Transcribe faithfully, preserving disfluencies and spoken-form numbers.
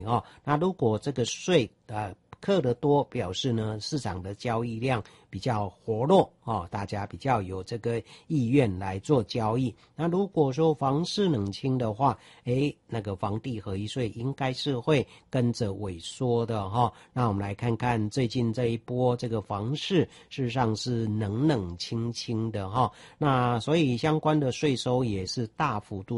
哦，那如果这个税呃课得多，表示呢市场的交易量比较活络哦，大家比较有这个意愿来做交易。那如果说房市冷清的话，诶，那个房地合一税应该是会跟着萎缩的哈、哦。那我们来看看最近这一波这个房市，事实上是冷冷清清的哈、哦。那所以相关的税收也是大幅度